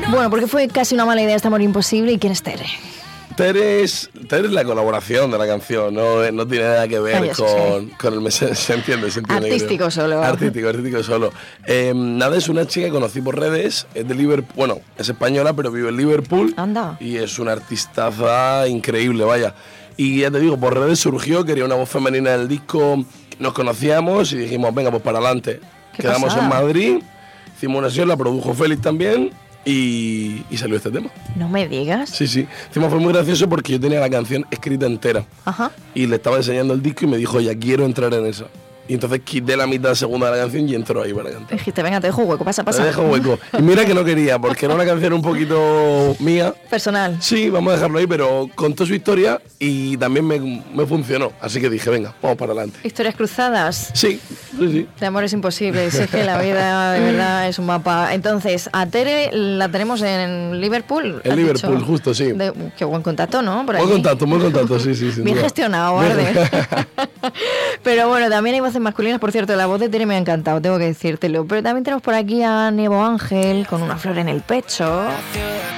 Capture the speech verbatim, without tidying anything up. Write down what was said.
Bueno, porque fue casi una mala idea este amor imposible. ¿Y quién es Tere? Tere es, Tere es la colaboración de la canción, no, no tiene nada que ver Ay, eso con, sí. con el mes, se entiende, se entiende. Artístico creo. solo. Artístico, artístico solo. Eh, nada, es una chica que conocí por redes, es de Liverpool, bueno, es española, pero vive en Liverpool. Anda. Y es una artistaza increíble, vaya. Y ya te digo, por redes surgió, quería una voz femenina en el disco, nos conocíamos y dijimos, venga, pues para adelante. Qué Quedamos pasada. en Madrid, hicimos una sesión, la produjo Félix también. Y, y salió este tema. No me digas. Sí, sí. Encima fue muy gracioso porque yo tenía la canción escrita entera. Ajá. Y le estaba enseñando el disco y me dijo, ya quiero entrar en esa. Y entonces quité la mitad segunda de la canción y entró ahí para cantar. Dijiste, venga, te dejo hueco, pasa, pasa. Me dejo hueco. Y mira que no quería, porque era una canción un poquito mía. Personal. Sí, vamos a dejarlo ahí, pero contó su historia y también me, me funcionó. Así que dije, venga, vamos para adelante. Historias cruzadas. Sí, sí, sí. De amores imposibles. Es que la vida de verdad es un mapa. Entonces, a Tere la tenemos en Liverpool. En ¿has Liverpool, dicho? justo, sí. De- qué buen contacto, ¿no? Por Muy allí. contacto, muy contacto, sí, sí. sin Bien duda. gestionado, Barde. Pero bueno, también hay voces masculinas. Por cierto, la voz de Tere me ha encantado, tengo que decírtelo. Pero también tenemos por aquí a Nebo Ángel con una flor en el pecho.